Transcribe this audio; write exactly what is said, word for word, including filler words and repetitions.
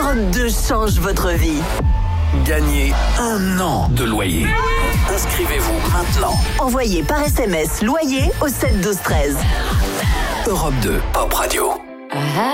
Europe deux change votre vie. Gagnez un an de loyer. Inscrivez-vous maintenant. Envoyez par S M S loyer au sept douze treize. Europe deux, Pop Radio.